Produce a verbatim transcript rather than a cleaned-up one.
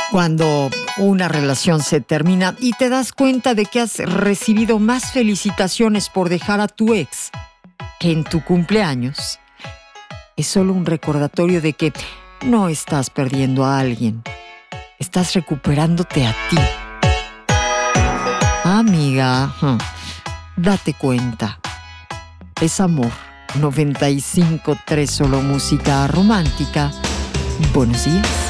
Cuando una relación se termina y te das cuenta de que has recibido más felicitaciones por dejar a tu ex que en tu cumpleaños, es solo un recordatorio de que no estás perdiendo a alguien, estás recuperándote a ti. Amiga, date cuenta. Es Amor noventa y cinco punto tres, solo música romántica. Buenos días.